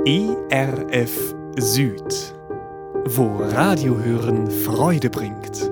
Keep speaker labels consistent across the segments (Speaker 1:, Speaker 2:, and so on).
Speaker 1: ERF Süd, wo Radiohören Freude bringt.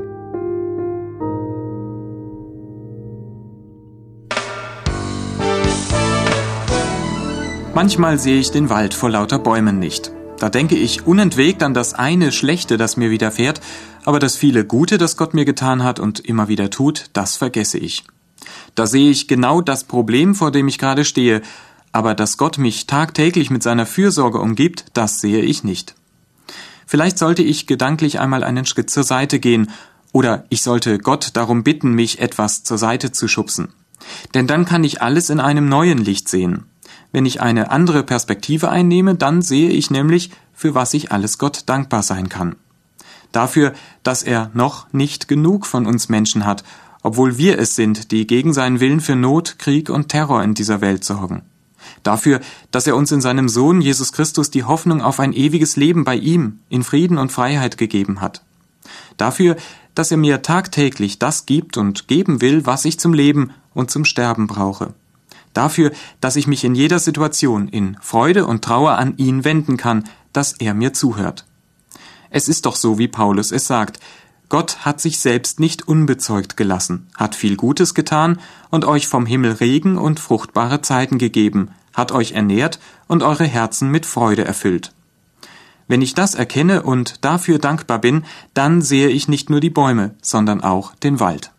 Speaker 2: Manchmal sehe ich den Wald vor lauter Bäumen nicht. Da denke ich unentwegt an das eine Schlechte, das mir widerfährt, aber das viele Gute, das Gott mir getan hat und immer wieder tut, das vergesse ich. Da sehe ich genau das Problem, vor dem ich gerade stehe, aber dass Gott mich tagtäglich mit seiner Fürsorge umgibt, das sehe ich nicht. Vielleicht sollte ich gedanklich einmal einen Schritt zur Seite gehen, oder ich sollte Gott darum bitten, mich etwas zur Seite zu schubsen. Denn dann kann ich alles in einem neuen Licht sehen. Wenn ich eine andere Perspektive einnehme, dann sehe ich nämlich, für was ich alles Gott dankbar sein kann. Dafür, dass er noch nicht genug von uns Menschen hat, obwohl wir es sind, die gegen seinen Willen für Not, Krieg und Terror in dieser Welt sorgen. Dafür, dass er uns in seinem Sohn Jesus Christus die Hoffnung auf ein ewiges Leben bei ihm in Frieden und Freiheit gegeben hat. Dafür, dass er mir tagtäglich das gibt und geben will, was ich zum Leben und zum Sterben brauche. Dafür, dass ich mich in jeder Situation in Freude und Trauer an ihn wenden kann, dass er mir zuhört. Es ist doch so, wie Paulus es sagt: Gott hat sich selbst nicht unbezeugt gelassen, hat viel Gutes getan und euch vom Himmel Regen und fruchtbare Zeiten gegeben, hat euch ernährt und eure Herzen mit Freude erfüllt. Wenn ich das erkenne und dafür dankbar bin, dann sehe ich nicht nur die Bäume, sondern auch den Wald.